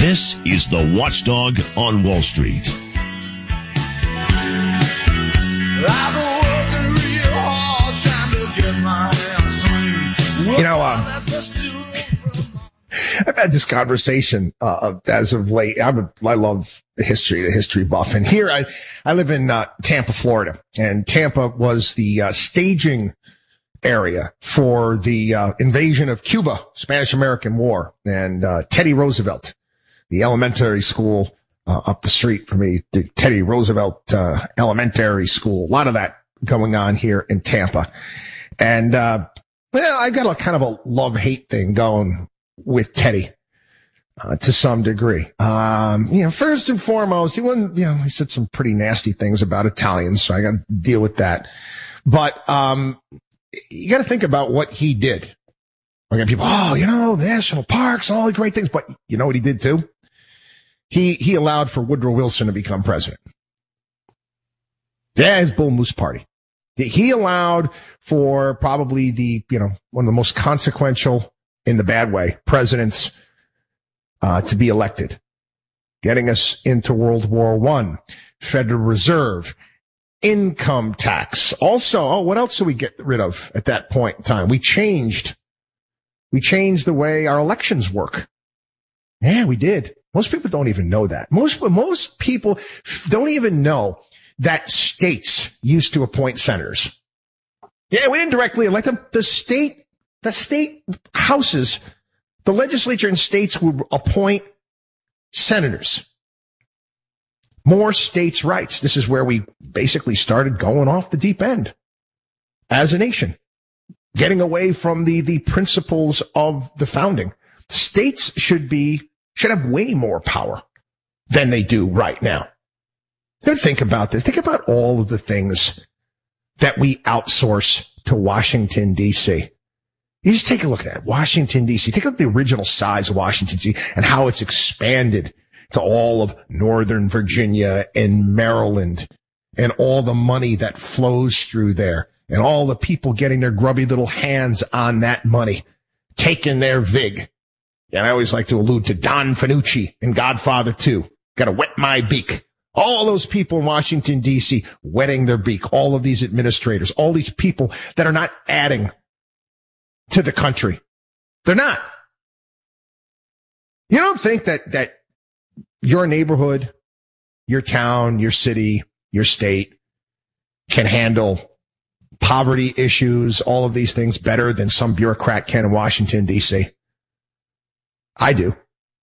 This is the Watchdog on Wall Street. I've been working real hard trying to get my hands clean. You know, I've had this conversation as of late. I love history, the history buff. And here I live in Tampa, Florida. And Tampa was the staging area for the invasion of Cuba, Spanish-American War. And Teddy Roosevelt, the elementary school up the street from me, the Teddy Roosevelt Elementary School. A lot of that going on here in Tampa. And well, I got a kind of a love-hate thing going with Teddy to some degree. First and foremost, he said some pretty nasty things about Italians, so I got to deal with that. But you got to think about what he did. I got people, national parks and all the great things, but you know what he did too? He allowed for Woodrow Wilson to become president. Yeah, his Bull Moose Party. He allowed for probably one of the most consequential, in the bad way, presidents to be elected, getting us into World War I, Federal Reserve, income tax. Also, what else did we get rid of at that point in time? We changed the way our elections work. Yeah, we did. Most people don't even know that. Most people don't even know that states used to appoint senators. Yeah, we didn't directly elect them. The state houses, the legislature in states would appoint senators. More states' rights. This is where we basically started going off the deep end as a nation, getting away from the principles of the founding. States should have way more power than they do right now. Think about this. Think about all of the things that we outsource to Washington, D.C. You just take a look at that. Washington, D.C. Take a look at the original size of Washington, D.C. and how it's expanded to all of Northern Virginia and Maryland and all the money that flows through there and all the people getting their grubby little hands on that money, taking their vig. And I always like to allude to Don Fanucci in Godfather 2. Got to wet my beak. All those people in Washington, D.C. wetting their beak. All of these administrators, all these people that are not adding to the country. They're not. You don't think that your neighborhood, your town, your city, your state can handle poverty issues, all of these things better than some bureaucrat can in Washington, D.C.? I do.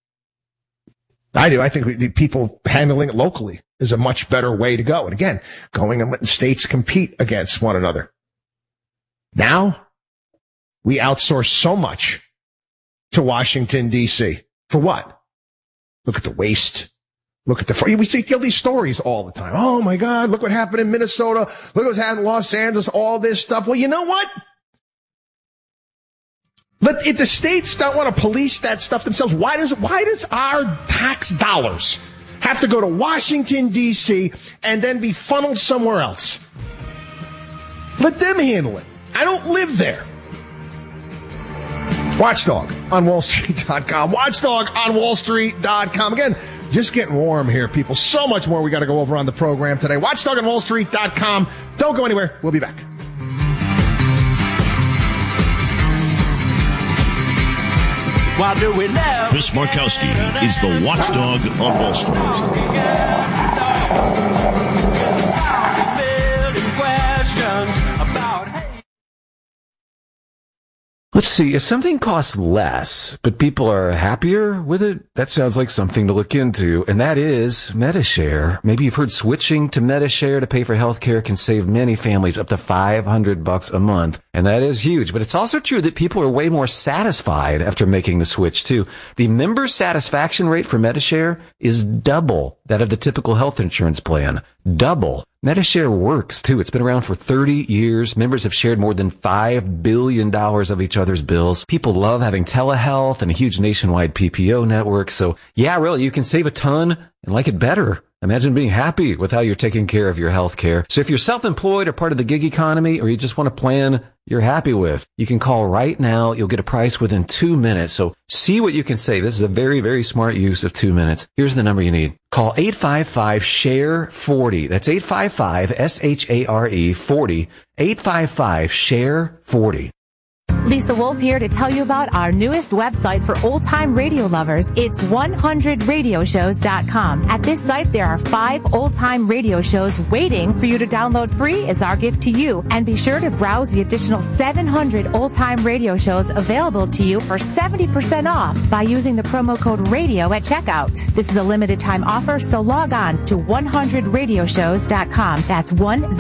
I think the people handling it locally is a much better way to go. And again, going and letting states compete against one another. Now, we outsource so much to Washington, D.C. For what? Look at the waste. Look at we see these stories all the time. Oh my God, look what happened in Minnesota. Look what's happened in Los Angeles, all this stuff. Well, you know what? But if the states don't want to police that stuff themselves, why does our tax dollars have to go to Washington, D.C. and then be funneled somewhere else? Let them handle it. I don't live there. Watchdog on WallStreet.com. Watchdog on WallStreet.com. Again, just getting warm here, people. So much more we got to go over on the program today. Watchdog on WallStreet.com. Don't go anywhere. We'll be back. Why do we love? Chris Markowski is the Watchdog on Wall Street. Let's see, if something costs less, but people are happier with it, that sounds like something to look into, and that is Medi-Share. Maybe you've heard switching to Medi-Share to pay for healthcare can save many families up to $500 a month, and that is huge. But it's also true that people are way more satisfied after making the switch, too. The member satisfaction rate for Medi-Share is double that of the typical health insurance plan. Double. Medi-Share works, too. It's been around for 30 years. Members have shared more than $5 billion of each other's bills. People love having telehealth and a huge nationwide PPO network. So, yeah, really, you can save a ton and like it better Imagine being happy with how you're taking care of your health care. So if you're self-employed or part of the gig economy, or you just want a plan you're happy with, you can call right now. You'll get a price within 2 minutes. So see what you can say. This is a very, very smart use of 2 minutes. Here's the number you need. Call 855-SHARE-40. That's 855-SHARE-40. 855-SHARE-40. Lisa Wolf here to tell you about our newest website for old-time radio lovers. It's 100radioshows.com. At this site, there are 5 old-time radio shows waiting for you to download free as our gift to you. And be sure to browse the additional 700 old-time radio shows available to you for 70% off by using the promo code RADIO at checkout. This is a limited-time offer, so log on to 100radioshows.com. That's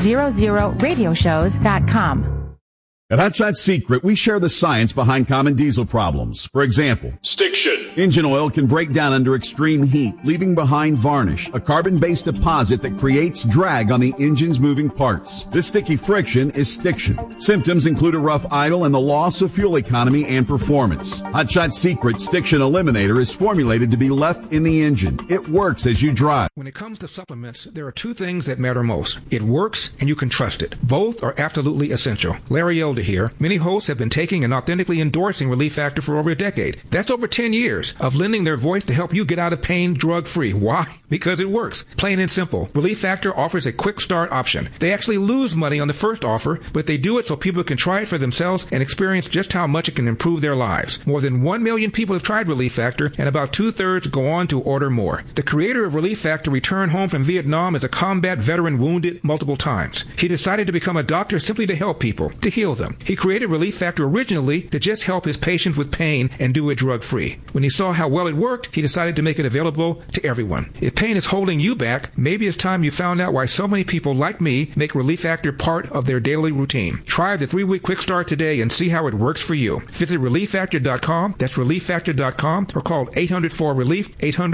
100radioshows.com. At Hot Shot Secret, we share the science behind common diesel problems. For example, Stiction. Engine oil can break down under extreme heat, leaving behind varnish, a carbon-based deposit that creates drag on the engine's moving parts. This sticky friction is stiction. Symptoms include a rough idle and the loss of fuel economy and performance. Hot Shot Secret Stiction Eliminator is formulated to be left in the engine. It works as you drive. When it comes to supplements, there are 2 things that matter most. It works and you can trust it. Both are absolutely essential. Larry Elder here. Many hosts have been taking and authentically endorsing Relief Factor for over a decade. That's over 10 years of lending their voice to help you get out of pain drug-free. Why? Because it works. Plain and simple. Relief Factor offers a quick start option. They actually lose money on the first offer, but they do it so people can try it for themselves and experience just how much it can improve their lives. More than 1 million people have tried Relief Factor, and about 2/3 go on to order more. The creator of Relief Factor returned home from Vietnam as a combat veteran wounded multiple times. He decided to become a doctor simply to help people, to heal them. He created Relief Factor originally to just help his patients with pain and do it drug-free. When he saw how well it worked, he decided to make it available to everyone. If pain is holding you back, maybe it's time you found out why so many people like me make Relief Factor part of their daily routine. Try the 3-week quick start today and see how it works for you. Visit ReliefFactor.com, that's ReliefFactor.com, or call 800-4-RELIEF,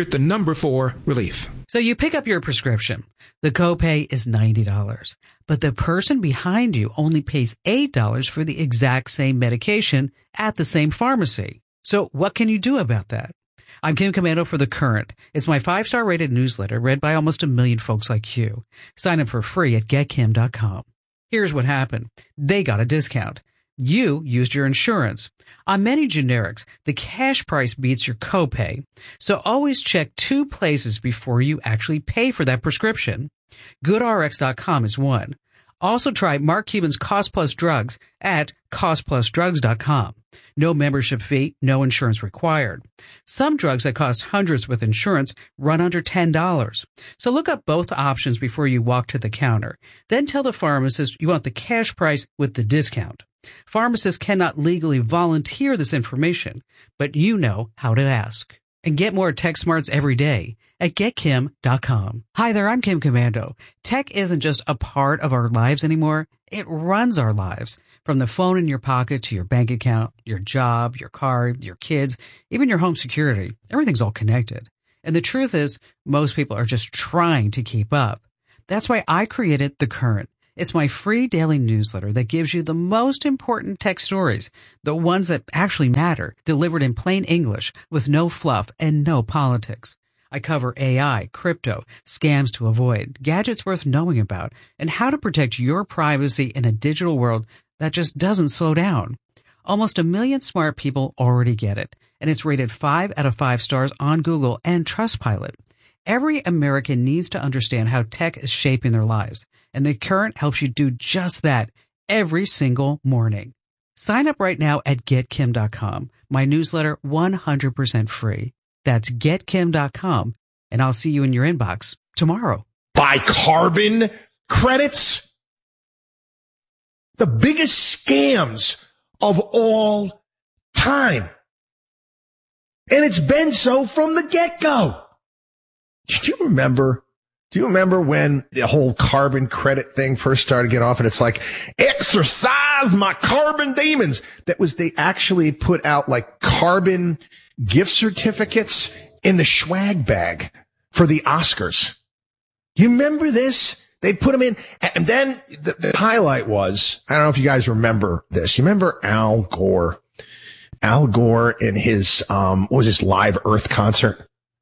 800-4-RELIEF. So you pick up your prescription. The copay is $90, but the person behind you only pays $8 for the exact same medication at the same pharmacy. So what can you do about that? I'm Kim Commando for The Current. It's my 5-star rated newsletter read by almost 1 million folks like you. Sign up for free at getkim.com. Here's what happened. They got a discount. You used your insurance. On many generics, the cash price beats your copay. So always check 2 places before you actually pay for that prescription. GoodRx.com is one. Also try Mark Cuban's Cost Plus Drugs at costplusdrugs.com. No membership fee, no insurance required. Some drugs that cost hundreds with insurance run under $10. So look up both options before you walk to the counter. Then tell the pharmacist you want the cash price with the discount. Pharmacists cannot legally volunteer this information, but you know how to ask. And get more tech smarts every day at getkim.com. Hi there, I'm Kim Commando. Tech isn't just a part of our lives anymore. It runs our lives. From the phone in your pocket to your bank account, your job, your car, your kids, even your home security. Everything's all connected. And the truth is, most people are just trying to keep up. That's why I created The Current. It's my free daily newsletter that gives you the most important tech stories, the ones that actually matter, delivered in plain English with no fluff and no politics. I cover AI, crypto, scams to avoid, gadgets worth knowing about, and how to protect your privacy in a digital world that just doesn't slow down. Almost 1 million smart people already get it, and it's rated 5 out of 5 stars on Google and Trustpilot. Every American needs to understand how tech is shaping their lives, and The Current helps you do just that every single morning. Sign up right now at getkim.com. My newsletter 100% free. That's getkim.com, and I'll see you in your inbox tomorrow. Buy carbon credits? The biggest scams of all time. And it's been so from the get-go. Do you remember when the whole carbon credit thing first started to get off, and it's like, exercise my carbon demons? They actually put out like carbon gift certificates in the swag bag for the Oscars. You remember this? They put them in, and then the highlight was, I don't know if you guys remember this. You remember Al Gore? Al Gore in his, what was his Live Earth concert?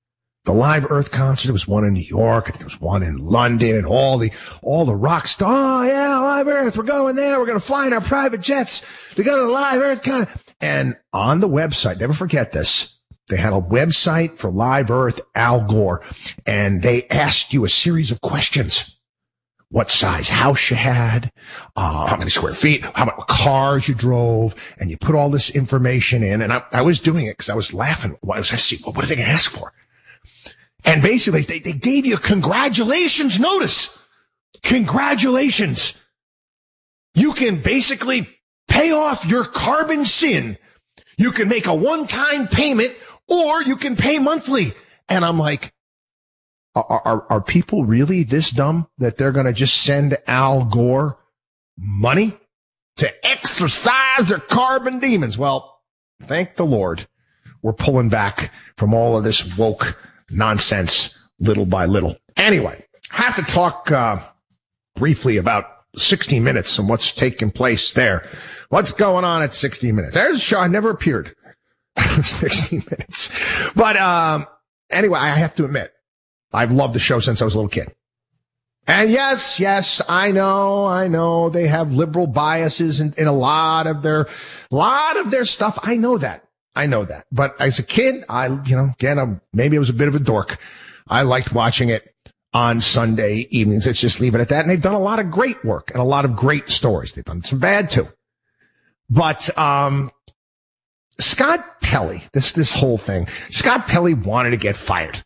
The Live Earth concert. There was one in New York. I think there was one in London, and all the rock stars. Oh yeah, Live Earth. We're going there. We're going to fly in our private jets to go to the Live Earth concert. And on the website, never forget this, they had a website for Live Earth, Al Gore, and they asked you a series of questions. What size house you had, how many square feet, how many cars you drove, and you put all this information in. And I was doing it because I was laughing. I was see, what are they going to ask for? And basically, they gave you a congratulations notice. Congratulations. You can basically pay off your carbon sin. You can make a one-time payment, or you can pay monthly. And I'm like, are people really this dumb that they're going to just send Al Gore money to exercise their carbon demons? Well, thank the Lord. We're pulling back from all of this woke nonsense little by little. Anyway, I have to talk briefly about 60 Minutes and what's taking place there. What's going on at 60 Minutes? There's a show I never appeared. 60 Minutes. But anyway, I have to admit, I've loved the show since I was a little kid. And yes, I know they have liberal biases in a lot of their stuff. I know that. But as a kid, maybe I was a bit of a dork. I liked watching it on Sunday evenings. Let's just leave it at that. And they've done a lot of great work and a lot of great stories. They've done some bad too. But, Scott Pelley, this whole thing, Scott Pelley wanted to get fired.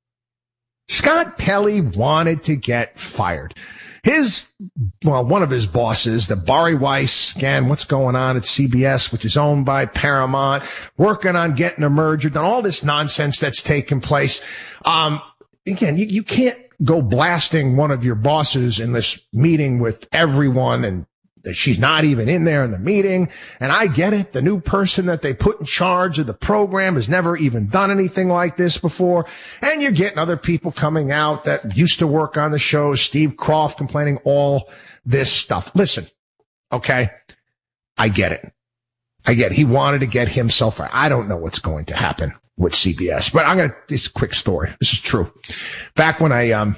One of his bosses, the Bari Weiss, again, what's going on at CBS, which is owned by Paramount, working on getting a merger, done all this nonsense that's taken place. Again, you can't go blasting one of your bosses in this meeting with everyone, and she's not even in there in the meeting. And I get it. The new person that they put in charge of the program has never even done anything like this before. And you're getting other people coming out that used to work on the show, Steve Kroft complaining, all this stuff. Listen, okay, I get it. He wanted to get himself fired. I don't know what's going to happen with CBS, but this quick story. This is true. Back when I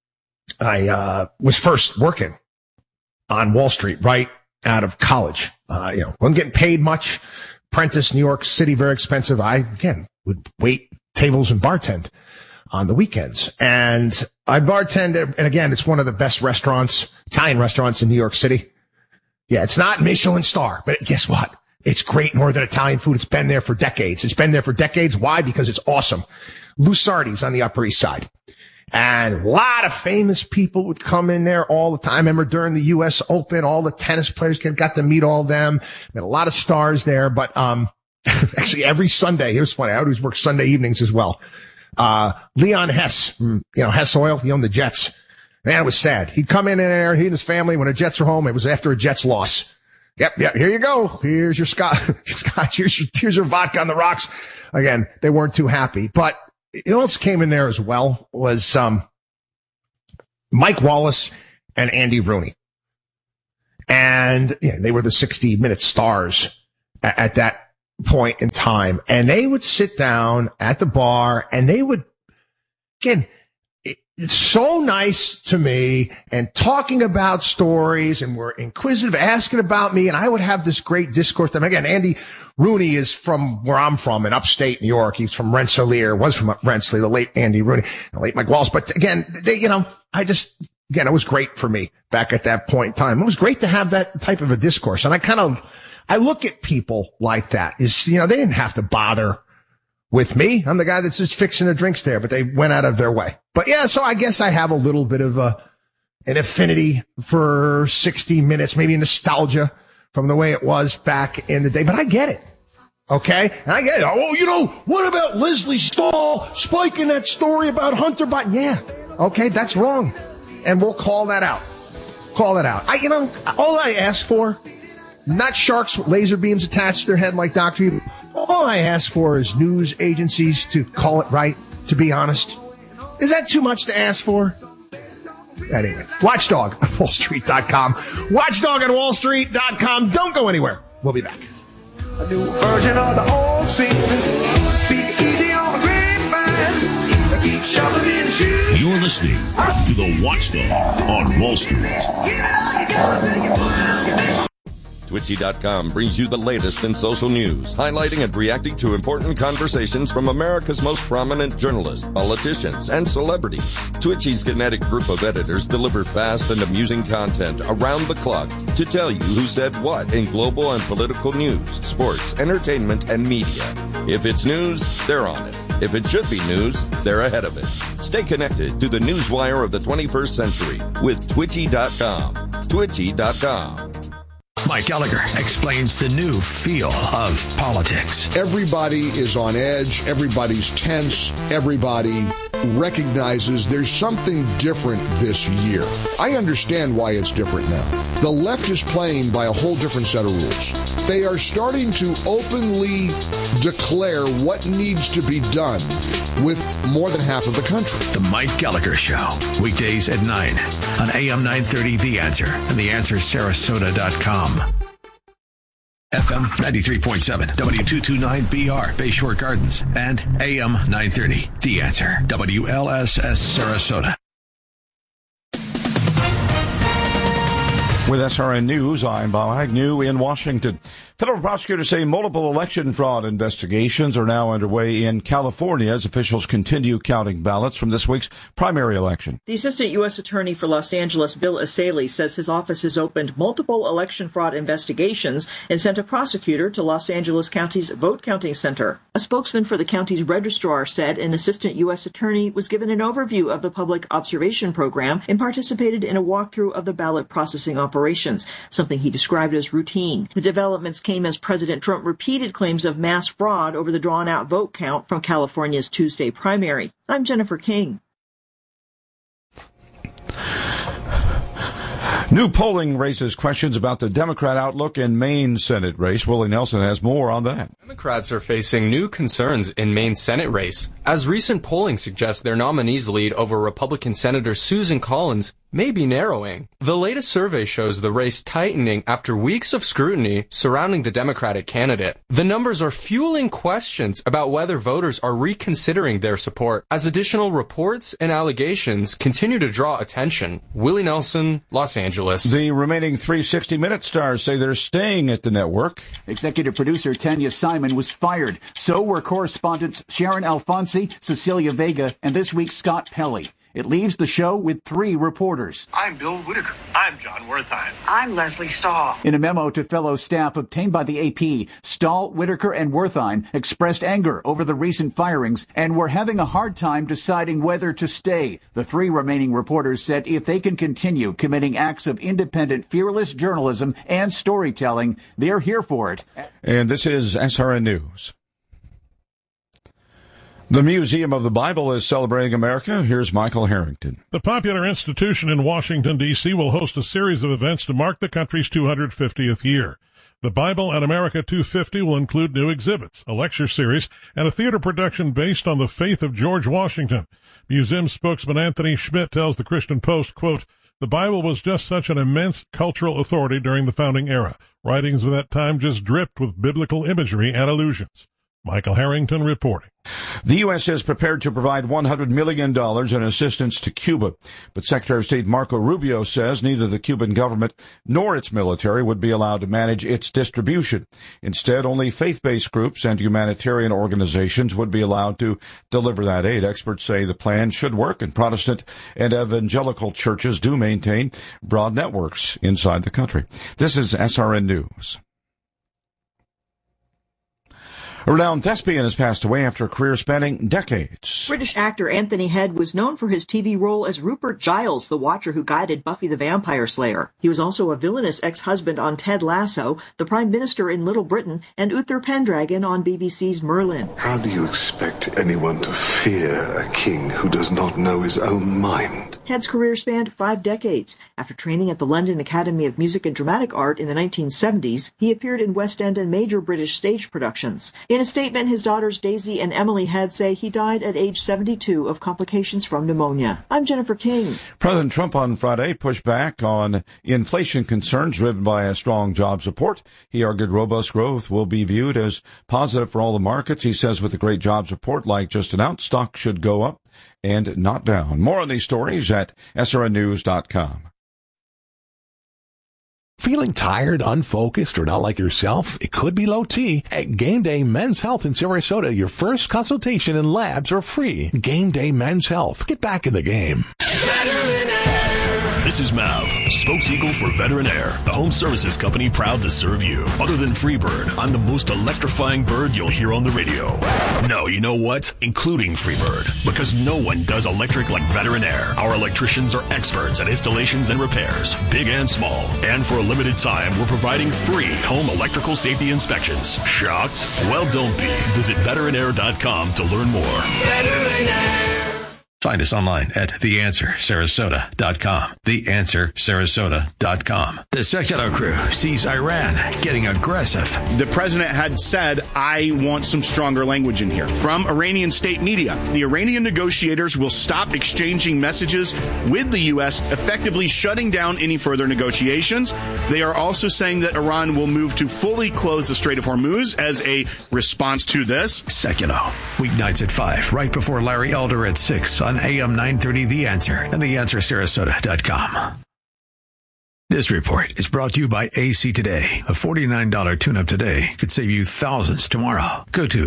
was first working on Wall Street, right out of college. Wasn't getting paid much. Apprentice, New York City, very expensive. I, again, would wait tables and bartend on the weekends. And I bartended, and again, it's one of the best restaurants, Italian restaurants in New York City. Yeah, it's not Michelin star, but guess what? It's great northern Italian food. It's been there for decades. Why? Because it's awesome. Lusardi's on the Upper East Side. And a lot of famous people would come in there all the time. I remember during the U.S. Open, all the tennis players got to meet all of them. Met a lot of stars there. But actually, every Sunday, it was funny. I always work Sunday evenings as well. Leon Hess, Hess Oil, he owned the Jets. Man, it was sad. He'd come in there, he and his family, when the Jets were home, it was after a Jets loss. Yep, here you go. Here's your scotch. Here's your vodka on the rocks. Again, they weren't too happy. But you know what else came in there as well was Mike Wallace and Andy Rooney. And they were the 60 Minute stars at that point in time. And they would sit down at the bar and they would, again, it's so nice to me and talking about stories and were inquisitive, asking about me. And I would have this great discourse. And again, Andy Rooney is from where I'm from in upstate New York. He's from Rensselaer, was from Rensselaer, the late Andy Rooney, the late Mike Wallace. But again, it was great for me back at that point in time. It was great to have that type of a discourse. And I look at people like that they didn't have to bother with me. I'm the guy that's just fixing the drinks there, but they went out of their way. But yeah, so I guess I have a little bit of an affinity for 60 Minutes, maybe nostalgia from the way it was back in the day. But I get it. Okay? And I get it. Oh, what about Leslie Stahl spiking that story about Hunter Biden? Yeah. Okay, that's wrong. And we'll call that out. All I ask for, not sharks with laser beams attached to their head like Dr. Evil. All I ask for is news agencies to call it right, to be honest. Is that too much to ask for? Anyway, Watchdog at WallStreet.com. Watchdog at WallStreet.com. Don't go anywhere. We'll be back. A new version of the old scene. Speak easy on the grapevine. Keep listening to the Watchdog on Wall Street. Twitchy.com brings you the latest in social news, highlighting and reacting to important conversations from America's most prominent journalists, politicians, and celebrities. Twitchy's kinetic group of editors deliver fast and amusing content around the clock to tell you who said what in global and political news, sports, entertainment, and media. If it's news, they're on it. If it should be news, they're ahead of it. Stay connected to the newswire of the 21st century with Twitchy.com. Twitchy.com. Mike Gallagher explains the new feel of politics. Everybody is on edge. Everybody's tense. Everybody recognizes there's something different this year. I understand why it's different now. The left is playing by a whole different set of rules. They are starting to openly declare what needs to be done with more than half of the country. The Mike Gallagher Show, weekdays at 9 on AM 930 The Answer and TheAnswerSarasota.com. FM 93.7, W229BR, Bayshore Gardens, and AM 930, The Answer, WLSS Sarasota. With SRN News, I'm Bob Agnew in Washington. Federal prosecutors say multiple election fraud investigations are now underway in California as officials continue counting ballots from this week's primary election. The Assistant U.S. Attorney for Los Angeles, Bill Asaley, says his office has opened multiple election fraud investigations and sent a prosecutor to Los Angeles County's vote counting center. A spokesman for the county's registrar said an Assistant U.S. Attorney was given an overview of the public observation program and participated in a walkthrough of the ballot processing operations, something he described as routine. The developments came as President Trump repeated claims of mass fraud over the drawn-out vote count from California's Tuesday primary. I'm Jennifer King. New polling raises questions about the Democrat outlook in Maine's Senate race. Willie Nelson has more on that. Democrats are facing new concerns in Maine's Senate race, as recent polling suggests their nominee's lead over Republican Senator Susan Collins may be narrowing. The latest survey shows the race tightening after weeks of scrutiny surrounding the Democratic candidate. The numbers are fueling questions about whether voters are reconsidering their support as additional reports and allegations continue to draw attention. Willie Nelson, Los Angeles. The remaining 360 Minute stars say they're staying at the network. Executive producer Tanya Simon was fired. So were correspondents Sharon Alfonsi, Cecilia Vega, and this week's Scott Pelley. It leaves the show with 3 reporters. I'm Bill Whitaker. I'm John Wertheim. I'm Leslie Stahl. In a memo to fellow staff obtained by the AP, Stahl, Whitaker, and Wertheim expressed anger over the recent firings and were having a hard time deciding whether to stay. The 3 remaining reporters said if they can continue committing acts of independent, fearless journalism and storytelling, they're here for it. And this is SRN News. The Museum of the Bible is celebrating America. Here's Michael Harrington. The popular institution in Washington, D.C. will host a series of events to mark the country's 250th year. The Bible and America 250 will include new exhibits, a lecture series, and a theater production based on the faith of George Washington. Museum spokesman Anthony Schmidt tells the Christian Post, quote, "The Bible was just such an immense cultural authority during the founding era. Writings of that time just dripped with biblical imagery and allusions." Michael Harrington reporting. The U.S. is prepared to provide $100 million in assistance to Cuba, but Secretary of State Marco Rubio says neither the Cuban government nor its military would be allowed to manage its distribution. Instead, only faith-based groups and humanitarian organizations would be allowed to deliver that aid. Experts say the plan should work, and Protestant and evangelical churches do maintain broad networks inside the country. This is SRN News. A renowned thespian has passed away after a career spanning decades. British actor Anthony Head was known for his TV role as Rupert Giles, the Watcher who guided Buffy the Vampire Slayer. He was also a villainous ex-husband on Ted Lasso, the Prime Minister in Little Britain, and Uther Pendragon on BBC's Merlin. How do you expect anyone to fear a king who does not know his own mind? Head's career spanned 5 decades. After training at the London Academy of Music and Dramatic Art in the 1970s, he appeared in West End and major British stage productions. In a statement, his daughters Daisy and Emily Head say he died at age 72 of complications from pneumonia. I'm Jennifer King. President Trump on Friday pushed back on inflation concerns driven by a strong jobs report. He argued robust growth will be viewed as positive for all the markets. He says with the great jobs report like just announced, stocks should go up. and not down. More on these stories at srnnews.com. Feeling tired, unfocused, or not like yourself? It could be low T. At Game Day Men's Health in Sarasota, your first consultation and labs are free. Game Day Men's Health. Get back in the game. This is Mav, spokeseagle for Veteran Air, the home services company proud to serve you. Other than Freebird, I'm the most electrifying bird you'll hear on the radio. No, you know what? Including Freebird, because no one does electric like Veteran Air. Our electricians are experts at installations and repairs, big and small. And for a limited time, we're providing free home electrical safety inspections. Shocked? Well, don't be. Visit veteranair.com to learn more. Veteran Air. Find us online at TheAnswerSarasota.com. TheAnswerSarasota.com. The Secular Crew sees Iran getting aggressive. The president had said, I want some stronger language in here. From Iranian state media, the Iranian negotiators will stop exchanging messages with the U.S., effectively shutting down any further negotiations. They are also saying that Iran will move to fully close the Strait of Hormuz as a response to this. Secular, weeknights at 5, right before Larry Elder at 6 on AM 930 The Answer and TheAnswerSarasota.com. This report is brought to you by AC Today. A $49 tune-up today could save you thousands tomorrow. Go to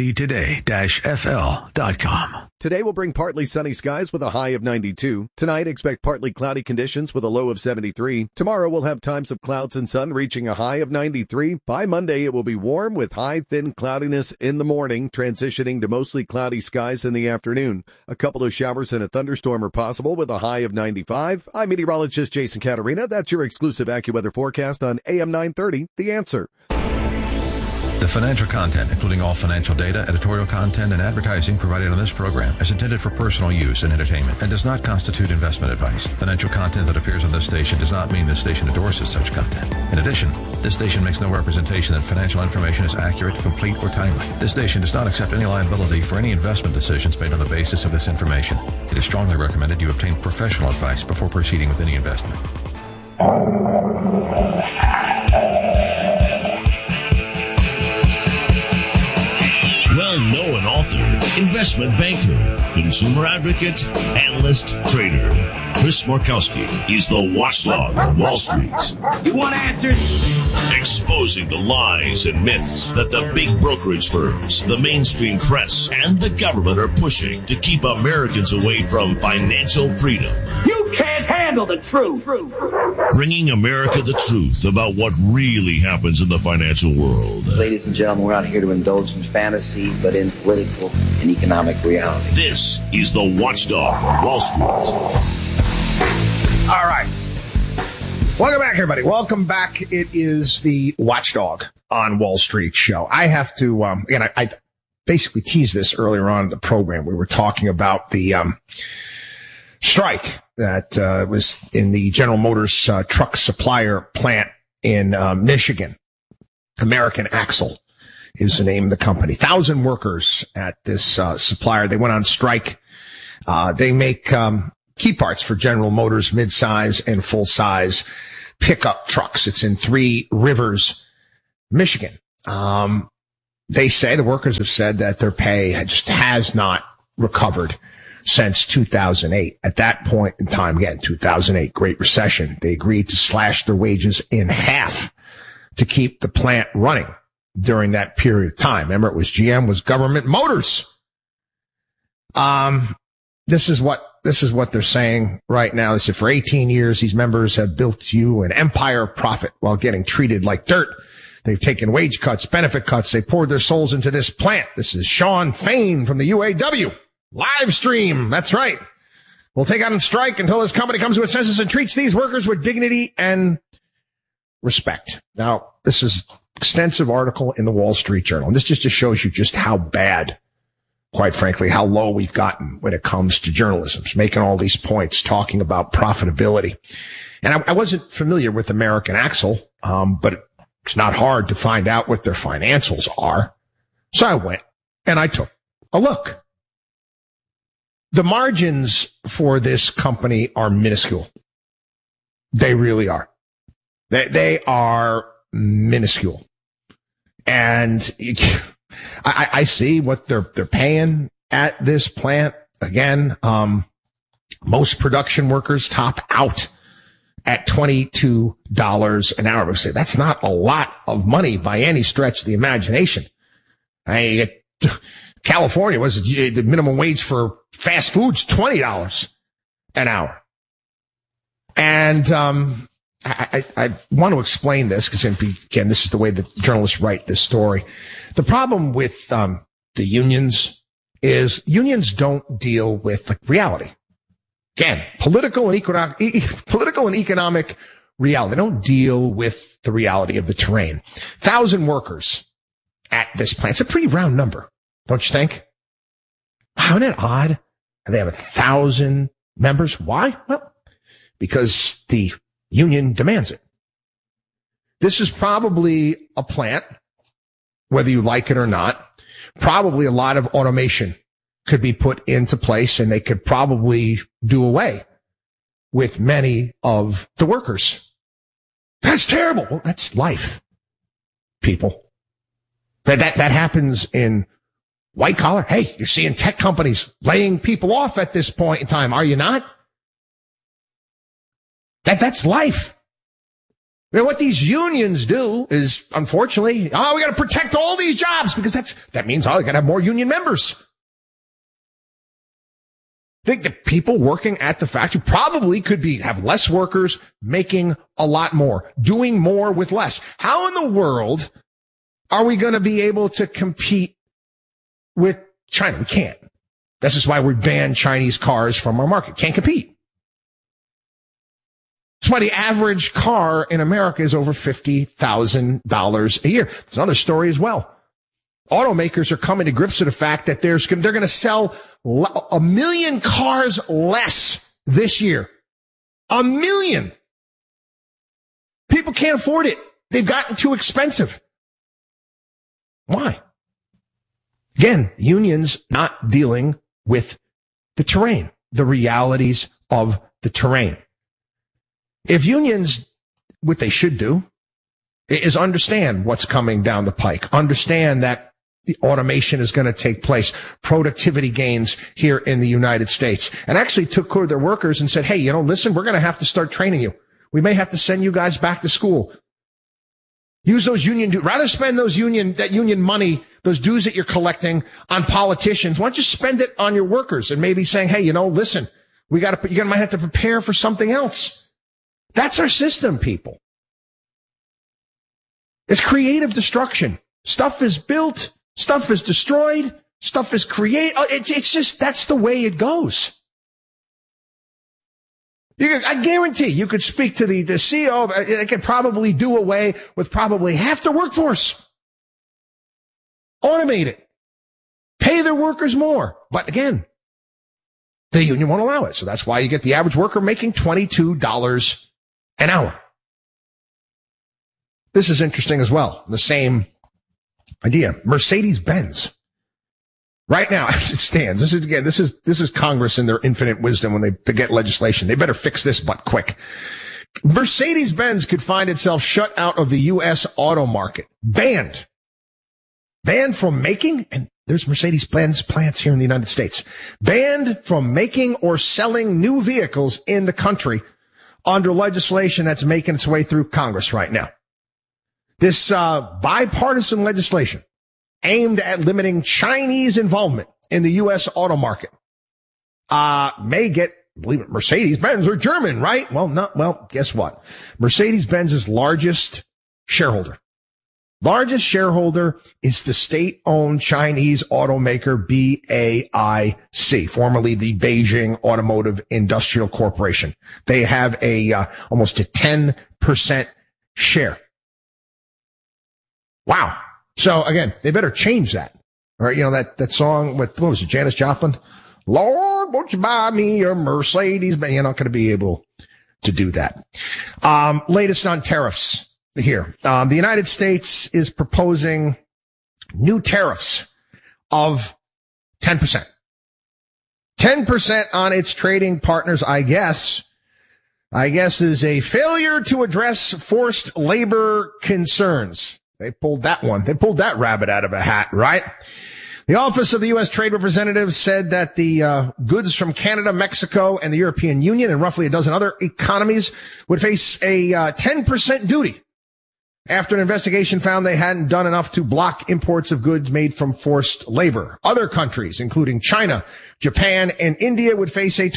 actoday-fl.com. Today will bring partly sunny skies with a high of 92. Tonight, expect partly cloudy conditions with a low of 73. Tomorrow, we'll have times of clouds and sun reaching a high of 93. By Monday, it will be warm with high, thin cloudiness in the morning, transitioning to mostly cloudy skies in the afternoon. A couple of showers and a thunderstorm are possible with a high of 95. I'm meteorologist Jason Caterina. That's your exclusive AccuWeather forecast on AM 930, The Answer. The financial content, including all financial data, editorial content, and advertising provided on this program is intended for personal use and entertainment and does not constitute investment advice. Financial content that appears on this station does not mean this station endorses such content. In addition, this station makes no representation that financial information is accurate, complete, or timely. This station does not accept any liability for any investment decisions made on the basis of this information. It is strongly recommended you obtain professional advice before proceeding with any investment. Well-known author, investment banker, consumer advocate, analyst, trader. Chris Markowski is the watchdog on Wall Street. You want answers? Exposing the lies and myths that the big brokerage firms, the mainstream press, and the government are pushing to keep Americans away from financial freedom. You can't handle the truth. Bringing America the truth about what really happens in the financial world. Ladies and gentlemen, we're not here to indulge in fantasy, but in political and economic reality. This is the Watchdog on Wall Street. All right. Welcome back, everybody. Welcome back. It is the Watchdog on Wall Street show. I have to, again, I basically teased this earlier on in the program. We were talking about the strike that was in the General Motors truck supplier plant in Michigan. American Axle is the name of the company. 1,000 workers at this supplier. They went on strike. They make key parts for General Motors midsize and full-size pickup trucks. It's in Three Rivers, Michigan. They say, the workers have said that their pay just has not recovered since 2008. At that point in time, again, 2008, Great Recession, they agreed to slash their wages in half to keep the plant running during that period of time. Remember, it was GM, was Government Motors. This is what they're saying right now. They said, for 18 years, these members have built you an empire of profit while getting treated like dirt. They've taken wage cuts, benefit cuts. They poured their souls into this plant. This is Sean Fain from the UAW. Live stream. That's right. We'll take out on strike until this company comes to its senses and treats these workers with dignity and respect. Now, this is an extensive article in the Wall Street Journal. And this just shows you just how bad, quite frankly, how low we've gotten when it comes to journalism. It's making all these points, talking about profitability. And I wasn't familiar with American Axle, but it's not hard to find out what their financials are. So I went and I took a look. The margins for this company are minuscule. They really are. They are minuscule. And I see what they're paying at this plant. again, most production workers top out at $22 an hour. Say that's not a lot of money by any stretch of the imagination. California was the minimum wage for fast foods, $20 an hour. And I want to explain this because, again, this is the way that journalists write this story. The problem with the unions is unions don't deal with reality. Again, political and economic reality. They don't deal with the reality of the terrain. 1,000 workers at this plant. It's a pretty round number, don't you think? Wow, isn't that odd? And they have 1,000 members. Why? Well, because the union demands it. This is probably a plant, whether you like it or not, probably a lot of automation could be put into place, and they could probably do away with many of the workers. That's terrible. Well, that's life, people. That happens in white collar. Hey, you're seeing tech companies laying people off at this point in time, are you not? That's life. Now, what these unions do is, unfortunately, we got to protect all these jobs because that means they got to have more union members. I think the people working at the factory probably could have less workers making a lot more, doing more with less. How in the world are we going to be able to compete with China? We can't. This is why we banned Chinese cars from our market. Can't compete. That's why the average car in America is over $50,000 a year. There's another story as well. Automakers are coming to grips with the fact that they're going to sell 1 million cars less this year. 1 million. People can't afford it. They've gotten too expensive. Why? Again, unions not dealing with the terrain, the realities of the terrain. If unions, what they should do is understand what's coming down the pike, understand that the automation is going to take place, productivity gains here in the United States, and actually took care of their workers and said, hey, listen, we're going to have to start training you. We may have to send you guys back to school. Use those rather spend that union money, those dues that you're collecting on politicians. Why don't you spend it on your workers and maybe saying, hey, listen, you might have to prepare for something else. That's our system, people. It's creative destruction. Stuff is built. Stuff is destroyed. Stuff is created. It's just, that's the way it goes. I guarantee you could speak to the CEO. They could probably do away with probably half the workforce. Automate it. Pay their workers more. But again, the union won't allow it. So that's why you get the average worker making $22 an hour. This is interesting as well. The same idea. Mercedes-Benz. Right now, as it stands, this is Congress in their infinite wisdom when they get legislation. They better fix this butt quick. Mercedes-Benz could find itself shut out of the U.S. auto market. Banned from making, and there's Mercedes-Benz plants here in the United States, banned from making or selling new vehicles in the country under legislation that's making its way through Congress right now. This bipartisan legislation aimed at limiting Chinese involvement in the U.S. auto market may get, believe it, Mercedes-Benz are German, right? Well, guess what? Mercedes-Benz's largest shareholder is the state-owned Chinese automaker BAIC, formerly the Beijing Automotive Industrial Corporation. They have almost a 10% share. Wow. So again, they better change that. All right. That song with, what was it, Janis Joplin? Lord, won't you buy me a Mercedes? But you're not going to be able to do that. Latest on tariffs here. The United States is proposing new tariffs of 10%. 10% on its trading partners, I guess is a failure to address forced labor concerns. They pulled that rabbit out of a hat, right? The Office of the U.S. Trade Representative said that the goods from Canada, Mexico, and the European Union and roughly a dozen other economies would face a 10% duty after an investigation found they hadn't done enough to block imports of goods made from forced labor. Other countries, including China, Japan, and India, would face a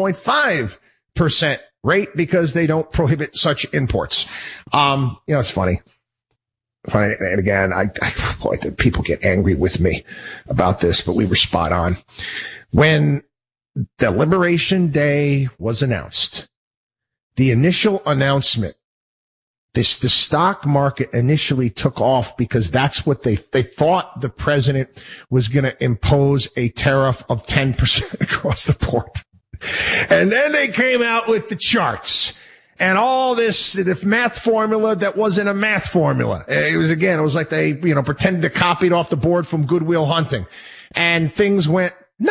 12.5% rate because they don't prohibit such imports. It's funny. And again, boy, people get angry with me about this, but we were spot on. When the Liberation Day was announced, the initial announcement, the stock market initially took off because that's what they thought the president was going to impose a tariff of 10% across the board. And then they came out with the charts. And all the math formula that wasn't a math formula. It was like they, pretended to copy it off the board from Good Will Hunting. And things went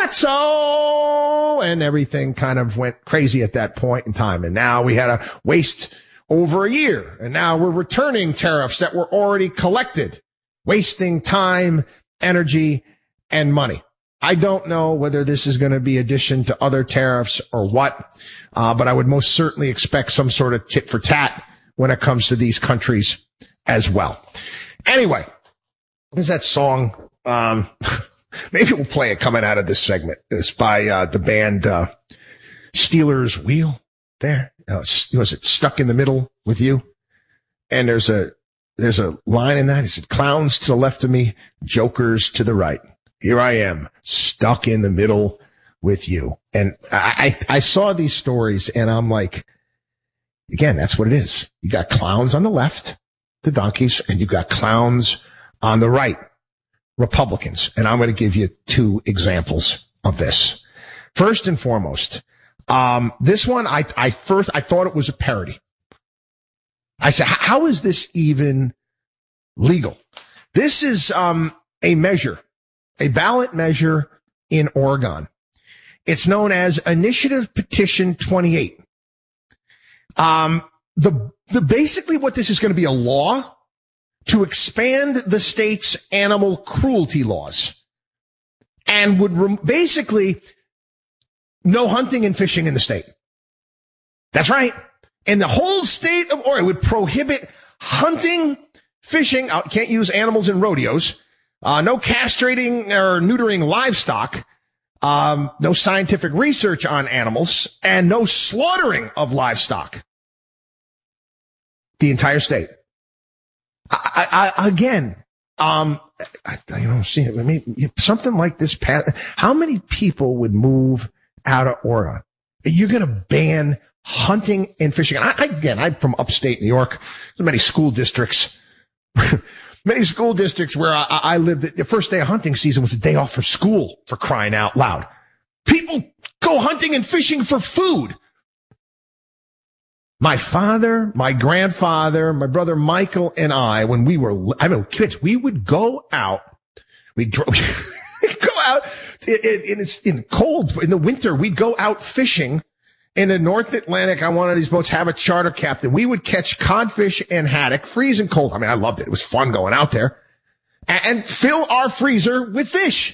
nutso, and everything kind of went crazy at that point in time. And now we had to waste over a year. And now we're returning tariffs that were already collected, wasting time, energy, and money. I don't know whether this is going to be addition to other tariffs or what, but I would most certainly expect some sort of tit for tat when it comes to these countries as well. Anyway, there's that song. Maybe we'll play it coming out of this segment. It's by the band Steelers Wheel. There, was it Stuck in the Middle with You? And there's a line in that. It said, "Clowns to the left of me, jokers to the right. Here I am, stuck in the middle with you." And I saw these stories and I'm like, again, that's what it is. You got clowns on the left, the donkeys, and you got clowns on the right, Republicans. And I'm going to give you two examples of this. First and foremost, this one, I thought it was a parody. I said, how is this even legal? This is, a ballot measure in Oregon. It's known as Initiative Petition 28. Basically what this is going to be a law to expand the state's animal cruelty laws and would basically no hunting and fishing in the state. That's right. And the whole state of Oregon would prohibit hunting, fishing. Can't use animals in rodeos. No castrating or neutering livestock, no scientific research on animals, and no slaughtering of livestock. The entire state. Something like this. How many people would move out of Oregon? You're going to ban hunting and fishing. I'm from upstate New York. There's many school districts. Many school districts where I lived, the first day of hunting season was a day off for school, for crying out loud. People go hunting and fishing for food. My father, my grandfather, my brother Michael, and I, when we were kids, we would go out. We'd go out in cold, in the winter, we'd go out fishing in the North Atlantic on one of these boats, have a charter captain. We would catch codfish and haddock, freezing cold. I loved it. It was fun going out there and fill our freezer with fish.